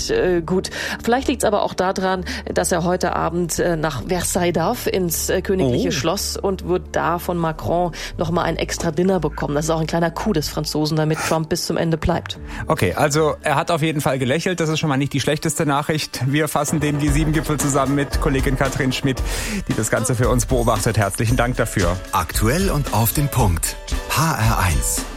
gut. Vielleicht liegt es aber auch daran, dass er heute Abend nach Versailles darf, ins königliche Schloss, und wird da von Macron nochmal ein extra Dinner bekommen. Das ist auch ein kleiner Coup des Franzosen, damit Trump bis zum Ende bleibt. Okay, also er hat auf jeden Fall gelächelt. Das ist schon mal nicht die schlechteste Nachricht. Wir fassen den G7-Gipfel zusammen mit Kollegin Katrin Schmidt, die das Ganze für uns beobachtet. Herzlichen Dank dafür. Aktuell und auf den Punkt. HR1.